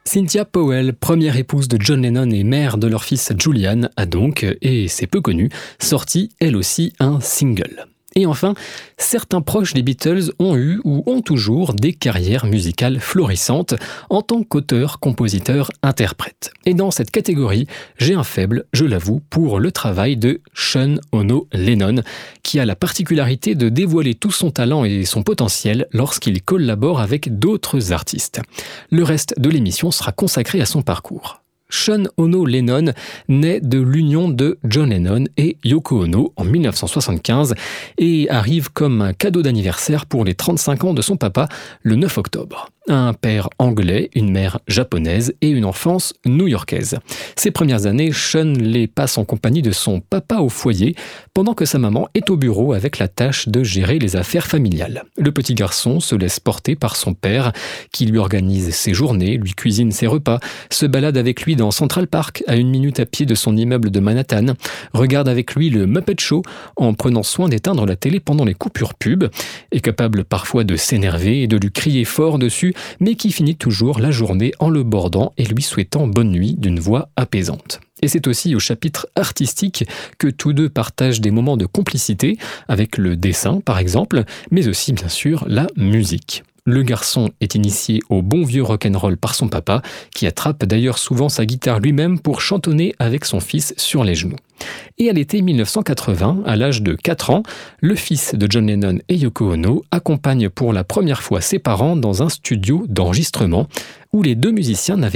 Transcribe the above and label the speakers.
Speaker 1: Cynthia Powell, première épouse de John Lennon et mère de leur fils Julian, a donc, et c'est peu connu, sorti elle aussi un single. Et enfin, certains proches des Beatles ont eu ou ont toujours des carrières musicales florissantes en tant qu'auteurs, compositeurs, interprètes. Et dans cette catégorie, j'ai un faible, je l'avoue, pour le travail de Sean Ono Lennon, qui a la particularité de dévoiler tout son talent et son potentiel lorsqu'il collabore avec d'autres artistes. Le reste de l'émission sera consacré à son parcours. Sean Ono Lennon naît de l'union de John Lennon et Yoko Ono en 1975 et arrive comme un cadeau d'anniversaire pour les 35 ans de son papa le 9 octobre. Un père anglais, une mère japonaise et une enfance new-yorkaise. Ses premières années, Sean les passe en compagnie de son papa au foyer, pendant que sa maman est au bureau avec la tâche de gérer les affaires familiales. Le petit garçon se laisse porter par son père, qui lui organise ses journées, lui cuisine ses repas, se balade avec lui dans Central Park, à 1 minute à pied de son immeuble de Manhattan, regarde avec lui le Muppet Show, en prenant soin d'éteindre la télé pendant les coupures pub, est capable parfois de s'énerver et de lui crier fort dessus, mais qui finit toujours la journée en le bordant et lui souhaitant bonne nuit d'une voix apaisante. Et c'est aussi au chapitre artistique que tous deux partagent des moments de complicité, avec le dessin par exemple, mais aussi bien sûr la musique. Le garçon est initié au bon vieux rock'n'roll par son papa, qui attrape d'ailleurs souvent sa guitare lui-même pour chantonner avec son fils sur les genoux. Et à l'été 1980, à l'âge de 4 ans, le fils de John Lennon et Yoko Ono accompagne pour la première fois ses parents dans un studio d'enregistrement où les deux musiciens n'avaient